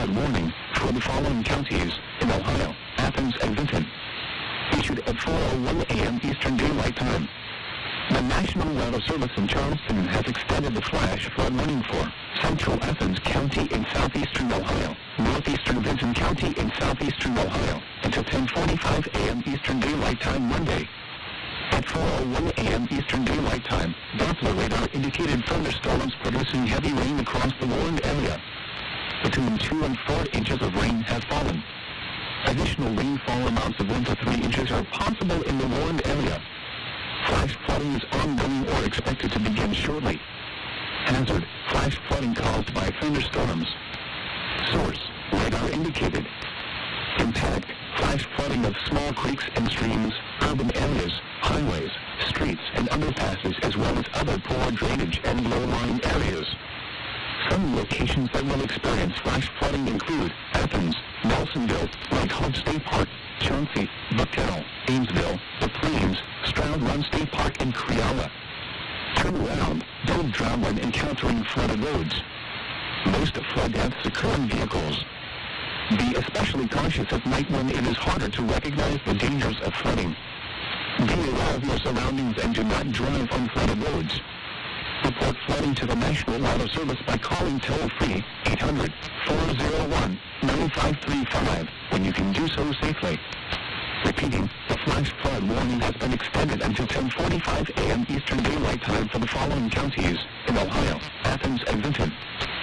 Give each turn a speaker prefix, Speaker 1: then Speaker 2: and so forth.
Speaker 1: flood warning for the following counties in Ohio, Athens and Vinton. Issued at 4:01 a.m. Eastern Daylight Time. The National Weather Service in Charleston has extended the flash flood warning for Central Athens County in southeastern Ohio, northeastern Vinton County in southeastern Ohio, until 10:45 a.m. Eastern Daylight Time Monday. At 4:01 a.m. Eastern Daylight Time, Doppler radar indicated thunderstorms producing heavy rain across the warned area. Between 2 and 4 inches of rain has fallen. Additional rainfall amounts of 1 to 3 inches are possible in the warned area. Flash flooding is ongoing or expected to begin shortly. Hazard: flash flooding caused by thunderstorms. Source: radar indicated. Impact: flash flooding of small creeks and streams, urban areas, highways, streets and underpasses, as well as other poor drainage and low-lying areas. Some locations that will experience flash flooding include Athens, Nelsonville, Lake Hope State Park, Chauncey, Bucktown, Amesville, The Plains, Stroud Run State Park, and Creala. Turn around, don't drown when encountering flooded roads. Most flood deaths occur in vehicles. Be especially cautious at night when it is harder to recognize the dangers of flooding. Be aware of your surroundings and do not drive on flooded roads. Report flooding to the National Weather Service by calling toll-free 800-401-9535 when you can do so safely. Repeating, the flash flood warning has been extended until 10:45 a.m. Eastern Daylight Time for the following counties in Ohio, Athens and Vinton.